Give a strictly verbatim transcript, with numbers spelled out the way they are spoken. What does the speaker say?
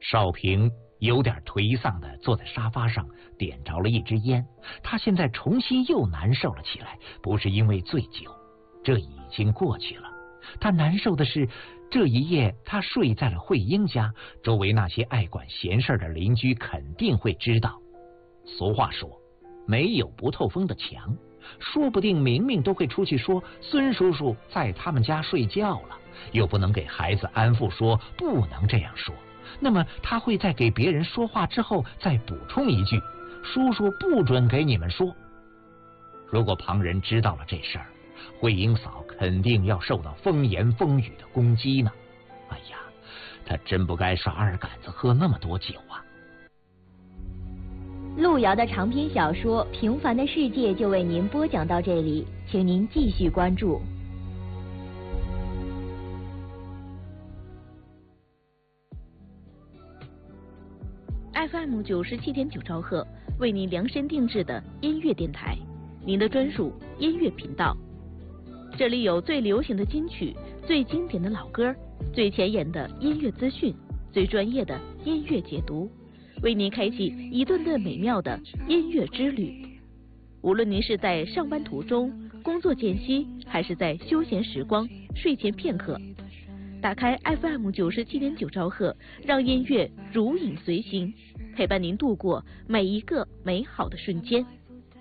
少平有点颓丧地坐在沙发上，点着了一支烟。他现在重新又难受了起来，不是因为醉酒，这已经过去了。他难受的是，这一夜他睡在了慧英家，周围那些爱管闲事的邻居肯定会知道。俗话说，没有不透风的墙，说不定明明都会出去说孙叔叔在他们家睡觉了，又不能给孩子安抚说不能这样说。那么他会在给别人说话之后再补充一句，叔叔不准给你们说。如果旁人知道了这事儿，慧英嫂肯定要受到风言风语的攻击呢。哎呀，她真不该耍二杆子喝那么多酒啊。 路遥的长篇小说《平凡的世界》就为您播讲到这里，请您继续关注。 F M 九十七点九兆赫为您量身定制的音乐电台，您的专属音乐频道。这里有最流行的金曲、最经典的老歌、最前沿的音乐资讯、最专业的音乐解读，为您开启一段段美妙的音乐之旅。无论您是在上班途中、工作间隙，还是在休闲时光、睡前片刻，打开 F M 九十七点九兆赫，让音乐如影随形，陪伴您度过每一个美好的瞬间。